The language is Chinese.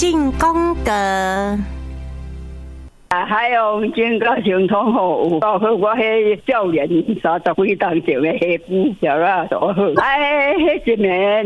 进功德。 海洋真高兴通好，包括我迄少年30几当前的下姑，小啦都好。迄一年